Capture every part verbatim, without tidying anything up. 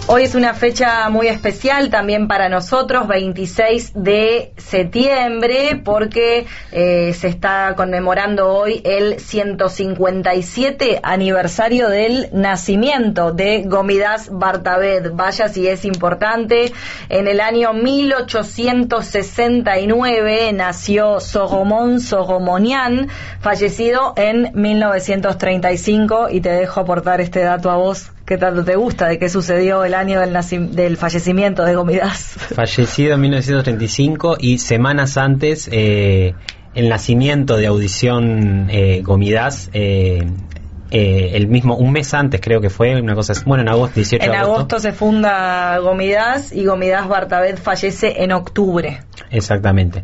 Hoy es una fecha muy especial también para nosotros, veintiséis de septiembre, porque eh, se está conmemorando hoy el ciento cincuenta y siete aniversario del nacimiento de Gomidas Bartabed. Vaya si es importante. En el año mil ochocientos sesenta y nueve nació Sogomón Sogomonian, fallecido en mil novecientos treinta y cinco, y te dejo aportar este dato a vos. ¿Qué tanto te gusta de qué sucedió el año del, naci- del fallecimiento de Gomidas? Fallecido en mil novecientos treinta y cinco y semanas antes eh, el nacimiento de Audición eh, Gomidas, eh, eh, el mismo, un mes antes creo que fue, una cosa, bueno, en agosto, dieciocho en de agosto. agosto se funda Gomidas y Gomidas Bartabed fallece en octubre. Exactamente.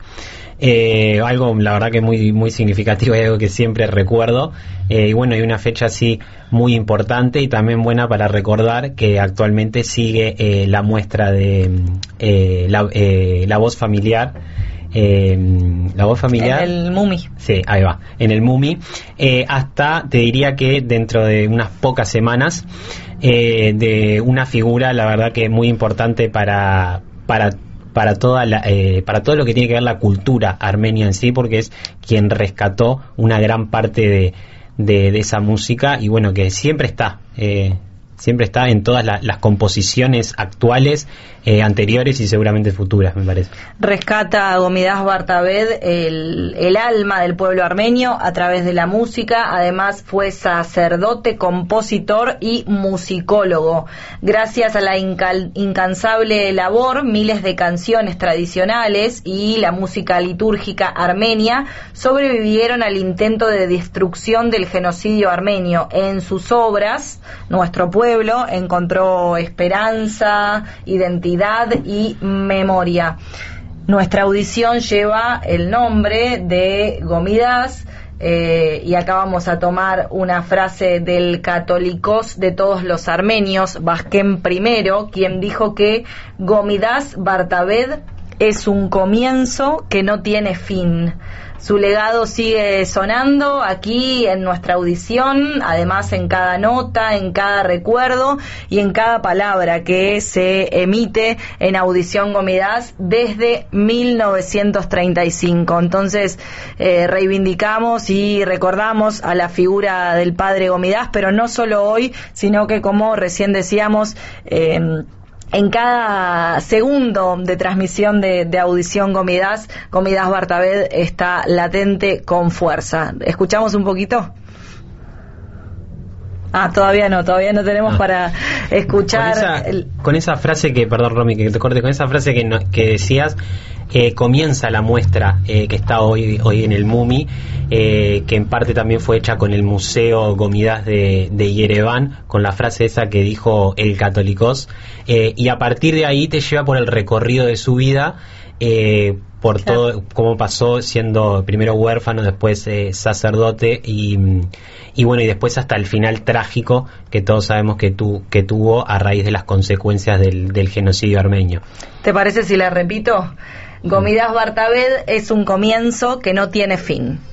Eh, algo la verdad que muy muy significativo y algo que siempre recuerdo, eh, y bueno, hay una fecha así muy importante y también buena para recordar que actualmente sigue eh, la muestra de eh, la, eh, la voz familiar, eh, la voz familiar en el Mumi. Sí, ahí va, en el Mumi, eh, hasta te diría que dentro de unas pocas semanas, eh, de una figura la verdad que muy importante para para para toda la, eh, para todo lo que tiene que ver la cultura armenia en sí, porque es quien rescató una gran parte de, de, de esa música, y bueno, que siempre está eh, siempre está en todas la, las composiciones actuales, eh, anteriores y seguramente futuras, me parece. Rescata Gomidas Bartabed el, el alma del pueblo armenio a través de la música. Además fue sacerdote, compositor y musicólogo. Gracias a la incal, incansable labor, miles de canciones tradicionales y la música litúrgica armenia sobrevivieron al intento de destrucción del genocidio armenio. En sus obras, nuestro pueblo encontró esperanza, identidad y memoria. Nuestra audición lleva el nombre de Gomidas, eh, y acá vamos a tomar una frase del Católicos de todos los armenios, Vasquén primero, quien dijo que Gomidas Bartabed es un comienzo que no tiene fin. Su legado sigue sonando aquí en nuestra audición, además en cada nota, en cada recuerdo y en cada palabra que se emite en Audición Gomidas desde mil novecientos treinta y cinco. Entonces eh, reivindicamos y recordamos a la figura del padre Gomidas, pero no solo hoy, sino que, como recién decíamos, eh, en cada segundo de transmisión de, de Audición Gomidas, Gomidas Bartabed está latente con fuerza. ¿Escuchamos un poquito? Ah, todavía no, todavía no tenemos ah. para escuchar. Con esa, el... con esa frase que, perdón Romy, que te corte, con esa frase que, no, que decías, eh, comienza la muestra eh, que está hoy, hoy en el Mumi, eh, que en parte también fue hecha con el Museo Gomidas de, de Yerevan, con la frase esa que dijo el Católicos, eh, y a partir de ahí te lleva por el recorrido de su vida, eh, por claro. todo cómo pasó siendo primero huérfano, después eh, sacerdote y, y bueno, y después hasta el final trágico que todos sabemos que, tu, que tuvo a raíz de las consecuencias del, del genocidio armenio. ¿Te parece si la repito? Gomidas Bartabed es un comienzo que no tiene fin.